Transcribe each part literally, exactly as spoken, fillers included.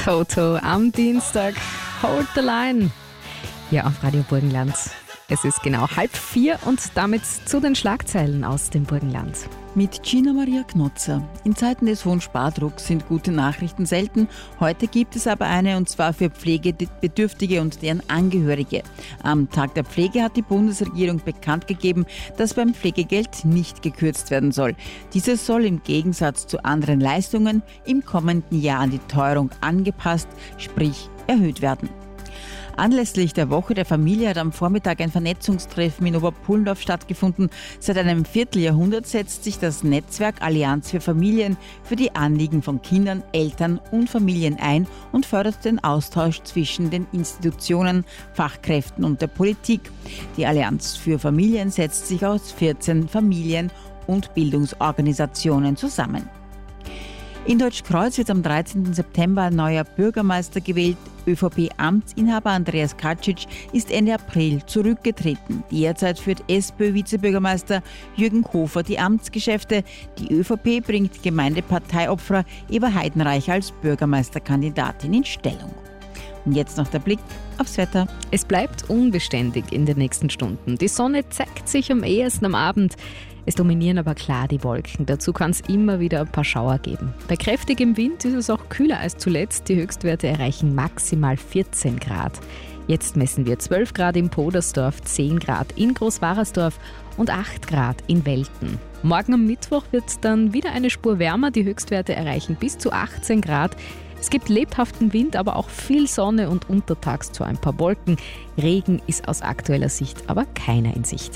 Toto am Dienstag. Hold the line. Ja, auf Radio Burgenland. Es ist genau halb vier und damit zu den Schlagzeilen aus dem Burgenland. Mit Gina Maria Knotzer. In Zeiten des hohen Spardrucks sind gute Nachrichten selten. Heute gibt es aber eine, und zwar für Pflegebedürftige und deren Angehörige. Am Tag der Pflege hat die Bundesregierung bekannt gegeben, dass beim Pflegegeld nicht gekürzt werden soll. Dieses soll im Gegensatz zu anderen Leistungen im kommenden Jahr an die Teuerung angepasst, sprich erhöht werden. Anlässlich der Woche der Familie hat am Vormittag ein Vernetzungstreffen in Oberpullendorf stattgefunden. Seit einem Vierteljahrhundert setzt sich das Netzwerk Allianz für Familien für die Anliegen von Kindern, Eltern und Familien ein und fördert den Austausch zwischen den Institutionen, Fachkräften und der Politik. Die Allianz für Familien setzt sich aus vierzehn Familien- und Bildungsorganisationen zusammen. In Deutschkreuz wird am dreizehnten September ein neuer Bürgermeister gewählt. ÖVP-Amtsinhaber Andreas Kacic ist Ende April zurückgetreten. Derzeit führt SPÖ-Vizebürgermeister Jürgen Hofer die Amtsgeschäfte. Die ÖVP bringt Gemeindeparteiopfer Eva Heidenreich als Bürgermeisterkandidatin in Stellung. Und jetzt noch der Blick aufs Wetter. Es bleibt unbeständig in den nächsten Stunden. Die Sonne zeigt sich am ehesten am Abend. Es dominieren aber klar die Wolken. Dazu kann es immer wieder ein paar Schauer geben. Bei kräftigem Wind ist es auch kühler als zuletzt. Die Höchstwerte erreichen maximal vierzehn Grad. Jetzt messen wir zwölf Grad in Podersdorf, zehn Grad in Großwarersdorf und acht Grad in Welten. Morgen am Mittwoch wird es dann wieder eine Spur wärmer. Die Höchstwerte erreichen bis zu achtzehn Grad. Es gibt lebhaften Wind, aber auch viel Sonne und untertags zu ein paar Wolken. Regen ist aus aktueller Sicht aber keiner in Sicht.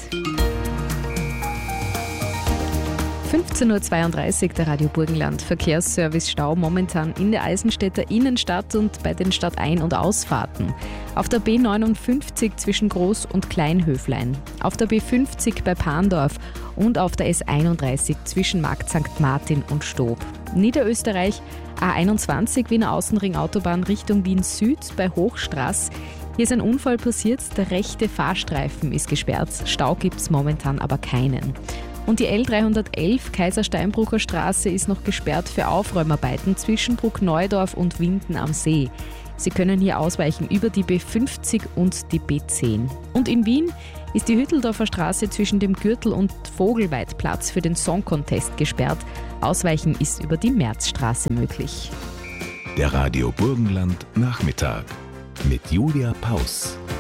fünfzehn Uhr zweiunddreißig, der Radio Burgenland. Verkehrsservice Stau momentan in der Eisenstädter Innenstadt und bei den Stadtein- und Ausfahrten. Auf der B neunundfünfzig zwischen Groß- und Kleinhöflein. Auf der B fünfzig bei Pandorf und auf der S einunddreißig zwischen Markt Sankt Martin und Stob. Niederösterreich A einundzwanzig Wiener Außenring Autobahn Richtung Wien Süd bei Hochstraß. Hier ist ein Unfall passiert, der rechte Fahrstreifen ist gesperrt. Stau gibt es momentan aber keinen. Und die L dreihundertelf Kaiser-Steinbrucker Straße ist noch gesperrt für Aufräumarbeiten zwischen Bruckneudorf und Winden am See. Sie können hier ausweichen über die B fünfzig und die B zehn. Und in Wien ist die Hütteldorfer Straße zwischen dem Gürtel und Vogelweidplatz für den Song Contest gesperrt. Ausweichen ist über die Märzstraße möglich. Der Radio Burgenland Nachmittag mit Julia Paus.